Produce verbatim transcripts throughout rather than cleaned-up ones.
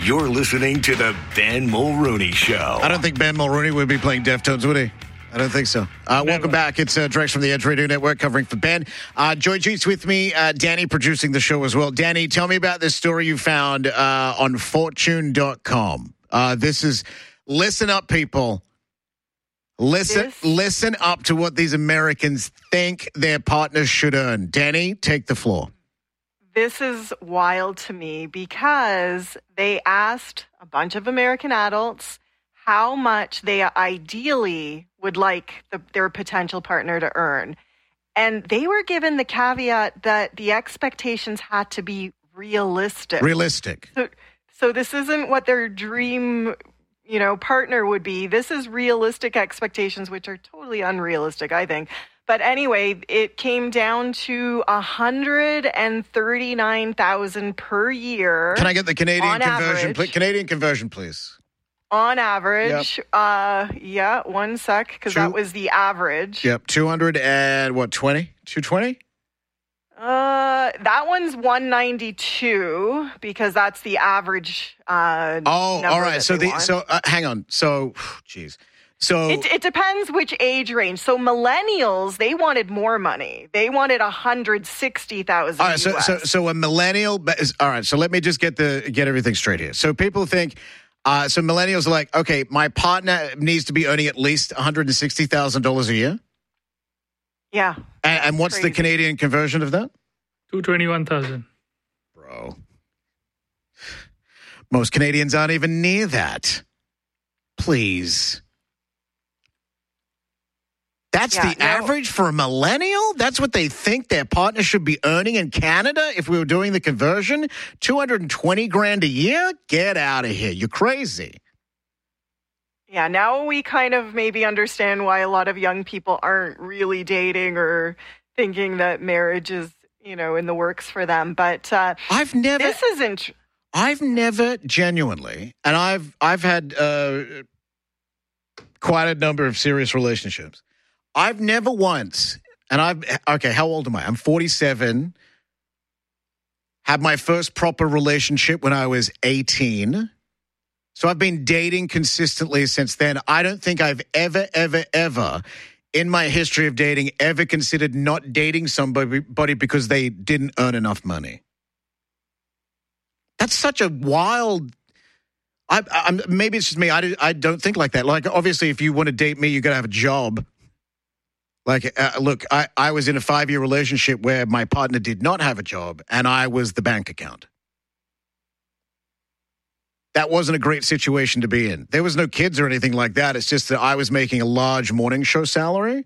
You're listening to the Ben Mulrooney Show. I don't think Ben Mulrooney would be playing Deftones, would he? I don't think so. Uh, welcome back. It's uh, Drex from the Edge Radio Network covering for Ben. Uh, Joy G's with me. Uh, Danny producing the show as well. Danny, tell me about this story you found uh, on fortune dot com. Uh, this is, listen up, people. Listen, This- listen up to what these Americans think their partners should earn. Danny, take the floor. This is wild to me because they asked a bunch of American adults how much they ideally would like the, their potential partner to earn. And they were given the caveat that the expectations had to be realistic. Realistic. So, so this isn't what their dream, you know, partner would be. This is realistic expectations, which are totally unrealistic, I think. But anyway, it came down to one hundred thirty-nine thousand dollars per year. Can I get the Canadian on conversion, average. please? Canadian conversion, please. On average, uh, yeah, one sec, because Two- that was the average. Yep, two hundred and what, twenty? two twenty? Uh, that one's one ninety-two because that's the average. Uh, Oh, number all right. that So they the want. so uh, hang on. So, jeez. So It, it depends which age range. So millennials, they wanted more money. They wanted one hundred sixty thousand. all right. So so so a millennial. but is- All right. So let me just get the get everything straight here. So people think. Uh, so millennials are like, okay, my partner needs to be earning at least one hundred and sixty thousand dollars a year. Yeah. And, and what's the crazy. Canadian conversion of that, two hundred twenty-one thousand. bro? Most Canadians aren't even near that. Please. That's Yeah, the no. average for a millennial? That's what they think their partner should be earning in Canada if we were doing the conversion? two hundred twenty grand a year? Get out of here. You're crazy. Yeah, now we kind of maybe understand why a lot of young people aren't really dating or thinking that marriage is, you know, in the works for them. But uh, I've never this isn't. I've never genuinely, and I've I've had uh, quite a number of serious relationships. I've never once, and I've okay. How old am I? I'm forty-seven. Had my first proper relationship when I was eighteen. So I've been dating consistently since then. I don't think I've ever, ever, ever in my history of dating ever considered not dating somebody because they didn't earn enough money. That's such a wild. I, I'm, maybe it's just me. I, do, I don't think like that. Like, obviously, if you want to date me, you got to have a job. Like, uh, look, I, I was in a five-year relationship where my partner did not have a job, and I was the bank account. That wasn't a great situation to be in. There was no kids or anything like that. It's just that I was making a large morning show salary.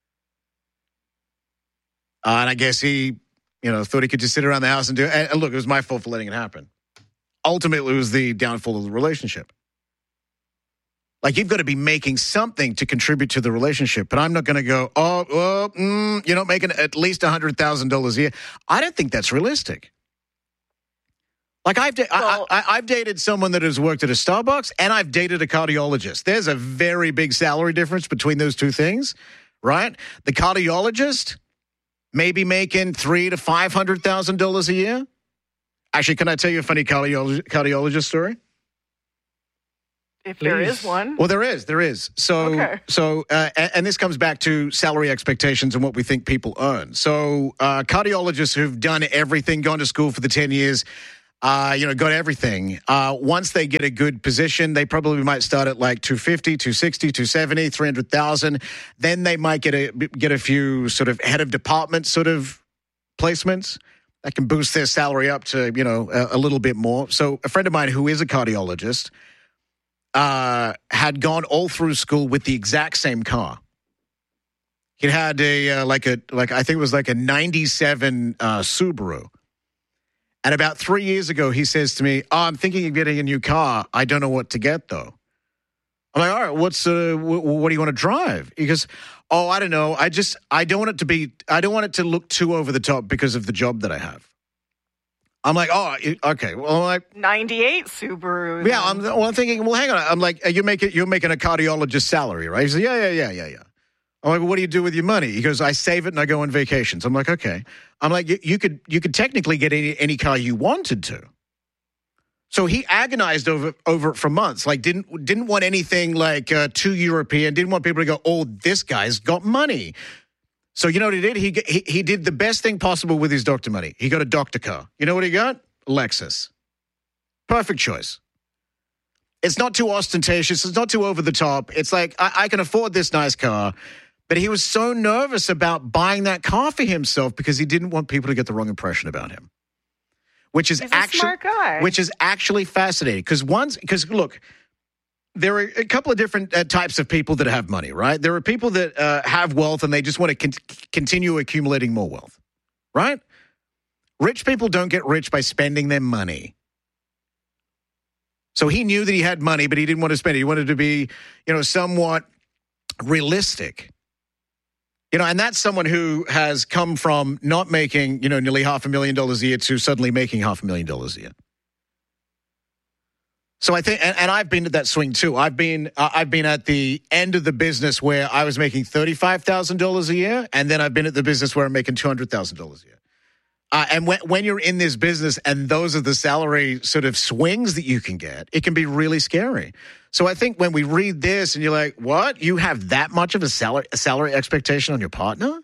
Uh, and I guess he, you know, thought he could just sit around the house and do it. And, and look, it was my fault for letting it happen. Ultimately, it was the downfall of the relationship. Like, you've got to be making something to contribute to the relationship. But I'm not going to go, oh, oh mm, you're not making at least one hundred thousand dollars a year. I don't think that's realistic. Like, I've, da- Well- I, I, I've dated someone that has worked at a Starbucks, and I've dated a cardiologist. There's a very big salary difference between those two things, right? The cardiologist may be making three to five hundred thousand dollars a year. Actually, can I tell you a funny cardiolog- cardiologist story? If there Please. is one. Well, there is, there is. So, Okay. so, uh, and, and this comes back to salary expectations and what we think people earn. So, uh, cardiologists who've done everything, gone to school for the ten years, uh, you know, got everything. Uh, once they get a good position, they probably might start at like two fifty, two sixty, two seventy, three hundred thousand. Then they might get a get a few sort of head of department sort of placements that can boost their salary up to, you know, a, a little bit more. So, a friend of mine who is a cardiologist uh, had gone all through school with the exact same car. He had a uh, like a like I think it was like a ninety-seven uh, Subaru. And about three years ago, he says to me, "Oh, I'm thinking of getting a new car. I don't know what to get though." I'm like, "All right, what's uh, w- what do you want to drive?" He goes, "Oh, I don't know. I just I don't want it to be I don't want it to look too over the top because of the job that I have." I'm like, "Oh, okay." Well, I'm like, ninety-eight Subaru. yeah, I'm, well, I'm thinking, well, hang on. I'm like, you're making, you're making a cardiologist salary, right? He said, yeah, yeah, yeah, yeah, yeah. I'm like, well, what do you do with your money? He goes, I save it and I go on vacations. I'm like, okay. I'm like, you, you could, you could technically get any, any car you wanted to. So he agonized over over it for months. Like didn't didn't want anything like uh, too European. Didn't want people to go, oh, this guy's got money. So you know what he did? He, he he did the best thing possible with his doctor money. He got a doctor car. You know what he got? Lexus. Perfect choice. It's not too ostentatious. It's not too over the top. It's like, I, I can afford this nice car. But he was so nervous about buying that car for himself because he didn't want people to get the wrong impression about him. Which is He's a actually smart guy. which is actually fascinating. Because once because look, there are a couple of different uh, types of people that have money, right? There are people that uh, have wealth and they just want to con- continue accumulating more wealth, right? Rich people don't get rich by spending their money. So he knew that he had money, but he didn't want to spend it. He wanted to be, you know, somewhat realistic. You know, and that's someone who has come from not making, you know, nearly half a million dollars a year to suddenly making half a million dollars a year. So I think, and, and I've been at that swing too. I've been, uh, I've been at the end of the business where I was making thirty-five thousand dollars a year, and then I've been at the business where I'm making two hundred thousand dollars a year. Uh, and when, when you're in this business and those are the salary sort of swings that you can get, it can be really scary. So I think when we read this and you're like, what? You have that much of a salary, a salary expectation on your partner?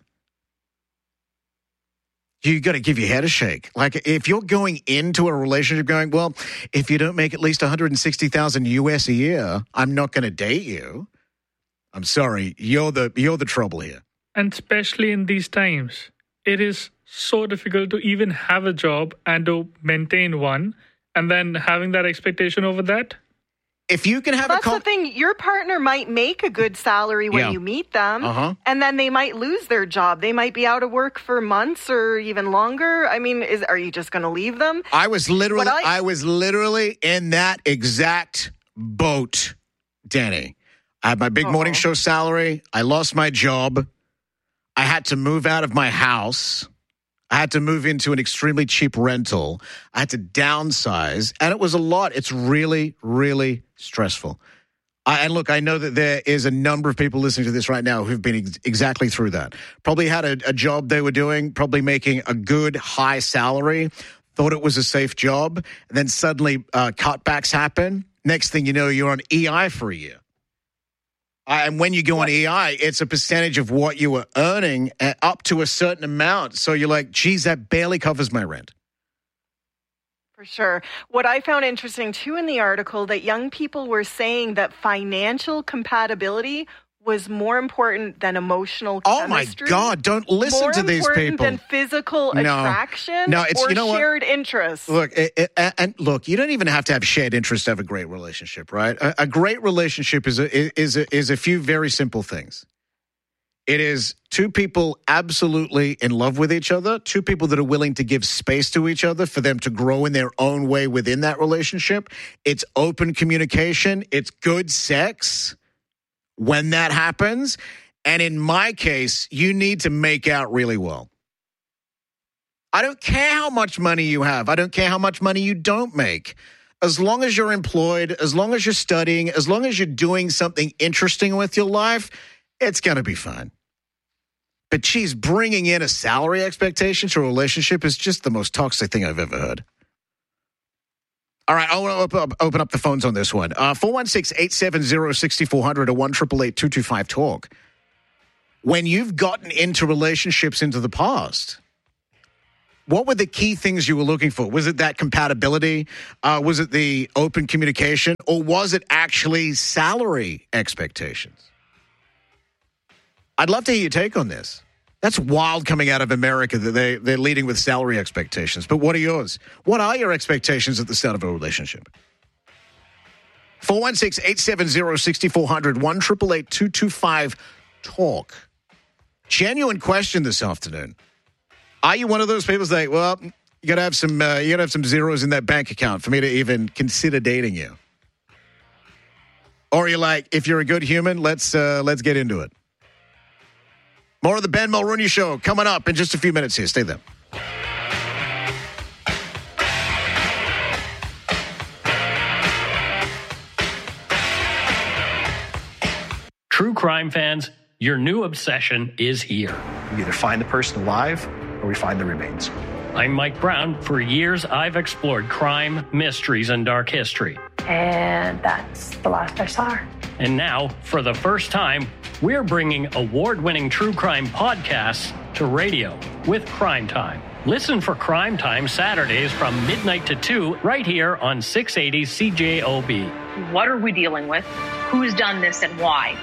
You got to give your head a shake. Like if you're going into a relationship going, well, if you don't make at least one hundred sixty thousand U S a year, I'm not going to date you. I'm sorry. You're the, you're the trouble here. And especially in these times, it is so difficult to even have a job and to maintain one, and then having that expectation over that. If you can have That's a con- the thing. Your partner might make a good salary when Yeah. you meet them, Uh-huh. and then they might lose their job. They might be out of work for months or even longer. I mean, is are you just going to leave them? I was literally, What I- I was literally in that exact boat, Danny. I had my big morning Uh-oh. show salary. I lost my job. I had to move out of my house. I had to move into an extremely cheap rental. I had to downsize, and it was a lot. It's really, really stressful. I, and look, I know that there is a number of people listening to this right now who've been ex- exactly through that. Probably had a, a job they were doing, probably making a good high salary, thought it was a safe job, and then suddenly uh, cutbacks happen. Next thing you know, you're on E I for a year. Uh, and when you go on E I, it's a percentage of what you were earning uh, up to a certain amount. So you're like, geez, that barely covers my rent. For sure. What I found interesting too in the article that young people were saying that financial compatibility was more important than emotional Oh my chemistry. God, don't listen more to these important people. than physical No. attraction No, it's- or you know what? shared interests. Look, it, it, and look, you don't even have to have shared interest to have a great relationship, right? A, a great relationship is a, is a, is a few very simple things. It is two people absolutely in love with each other, two people that are willing to give space to each other for them to grow in their own way within that relationship. It's open communication. It's good sex when that happens. And in my case, you need to make out really well. I don't care how much money you have. I don't care how much money you don't make. As long as you're employed, as long as you're studying, as long as you're doing something interesting with your life, it's going to be fine. But geez, bringing in a salary expectation to a relationship is just the most toxic thing I've ever heard. All right, I want to open up the phones on this one. Uh, four one six, eight seven zero, six four zero zero or one eight eight eight, two two five, talk. When you've gotten into relationships into the past, what were the key things you were looking for? Was it that compatibility? Uh, was it the open communication? Or was it actually salary expectations? I'd love to hear your take on this. That's wild coming out of America that they, they're leading with salary expectations. But what are yours? What are your expectations at the start of a relationship? four one six, eight seven zero, six four zero zero, one eight eight eight, two two five, talk. Genuine question this afternoon. Are you one of those people that, well, you gotta have some uh, you gotta have some zeros in that bank account for me to even consider dating you? Or are you like, if you're a good human, let's uh, let's get into it? More of the Ben Mulrooney Show coming up in just a few minutes here. Stay there. True crime fans, your new obsession is here. We either find the person alive or we find the remains. I'm Mike Brown. For years, I've explored crime, mysteries, and dark history. And that's the last I saw her. And now, for the first time, we're bringing award-winning true crime podcasts to radio with Crime Time. Listen for Crime Time Saturdays from midnight to two right here on six eighty C J O B. What are we dealing with? Who's done this and why?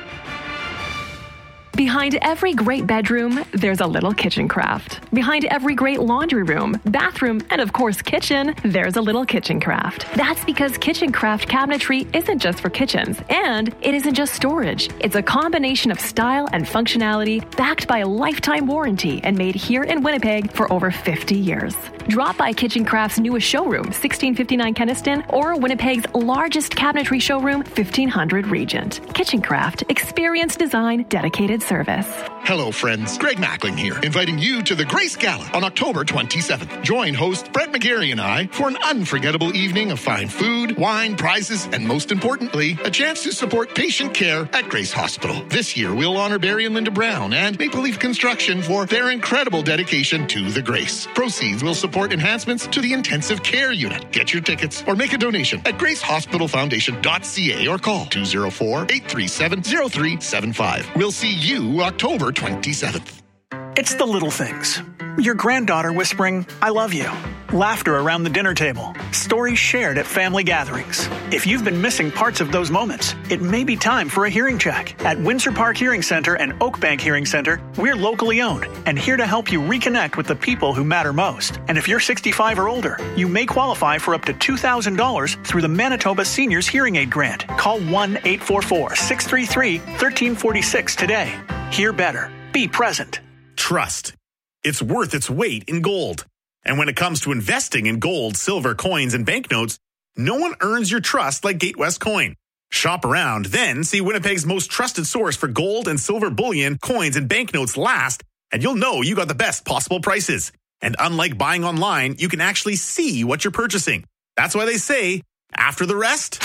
Behind every great bedroom, there's a little kitchen craft. Behind every great laundry room, bathroom, and of course kitchen, there's a little kitchen craft. That's because kitchen craft cabinetry isn't just for kitchens, and it isn't just storage. It's a combination of style and functionality backed by a lifetime warranty and made here in Winnipeg for over fifty years. Drop by Kitchen Craft's newest showroom, sixteen fifty-nine Kenniston, or Winnipeg's largest cabinetry showroom, fifteen hundred Regent. Kitchen Craft, experience design, dedicated service. Hello, friends. Greg Mackling here, inviting you to the Grace Gala on October twenty-seventh. Join host Brett McGarry and I for an unforgettable evening of fine food, wine, prizes, and most importantly, a chance to support patient care at Grace Hospital. This year, we'll honor Barry and Linda Brown and Maple Leaf Construction for their incredible dedication to the Grace. Proceeds will support enhancements to the intensive care unit. Get your tickets or make a donation at grace hospital foundation dot c a or call two oh four, eight three seven, oh three seven five. We'll see you October twenty-seventh. It's the little things. Your granddaughter whispering, "I love you." Laughter around the dinner table. Stories shared at family gatherings. If you've been missing parts of those moments, it may be time for a hearing check. At Windsor Park Hearing Center and Oakbank Hearing Center, we're locally owned and here to help you reconnect with the people who matter most. And if you're sixty-five or older, you may qualify for up to two thousand dollars through the Manitoba Seniors Hearing Aid Grant. Call one eight four four, six three three, one three four six today. Hear better. Be present. Trust. It's worth its weight in gold. And when it comes to investing in gold, silver, coins, and banknotes, no one earns your trust like Gatewest Coin. Shop around, then see Winnipeg's most trusted source for gold and silver bullion, coins, and banknotes last, and you'll know you got the best possible prices. And unlike buying online, you can actually see what you're purchasing. That's why they say, after the rest,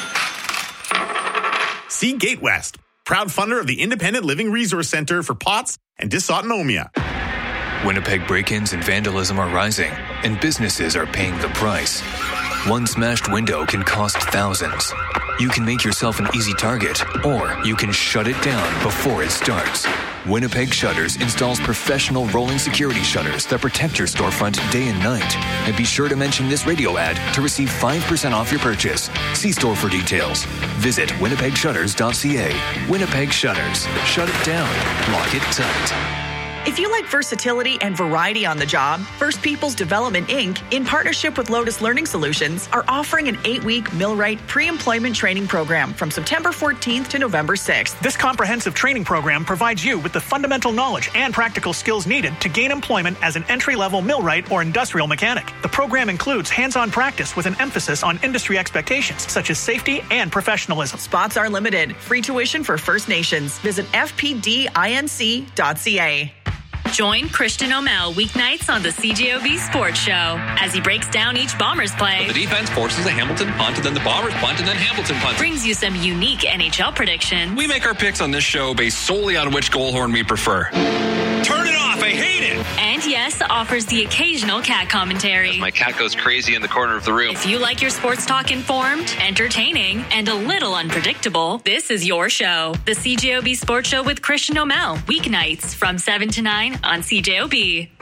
see Gatewest, proud funder of the Independent Living Resource Center for P O T S and dysautonomia. Winnipeg break-ins and vandalism are rising, and businesses are paying the price. One smashed window can cost thousands. You can make yourself an easy target, or you can shut it down before it starts. Winnipeg Shutters installs professional rolling security shutters that protect your storefront day and night. And be sure to mention this radio ad to receive five percent off your purchase. See store for details. Visit winnipeg shutters dot c a. Winnipeg Shutters. Shut it down. Lock it tight. If you like versatility and variety on the job, First Peoples Development Incorporated, in partnership with Lotus Learning Solutions, are offering an eight-week Millwright pre-employment training program from September fourteenth to November sixth. This comprehensive training program provides you with the fundamental knowledge and practical skills needed to gain employment as an entry-level millwright or industrial mechanic. The program includes hands-on practice with an emphasis on industry expectations such as safety and professionalism. Spots are limited. Free tuition for First Nations. Visit f p d inc dot c a. Join Christian O'Mell weeknights on the C J O B Sports Show as he breaks down each Bombers play. The defense forces a Hamilton punt, and then the Bombers punt, and then Hamilton punt. Brings you some unique N H L predictions. We make our picks on this show based solely on which goal horn we prefer. Turn it off, I hate it! And yes, offers the occasional cat commentary. As my cat goes crazy in the corner of the room. If you like your sports talk informed, entertaining, and a little unpredictable, this is your show. The C J O B Sports Show with Christian O'Mell, weeknights from seven to nine on C J O B.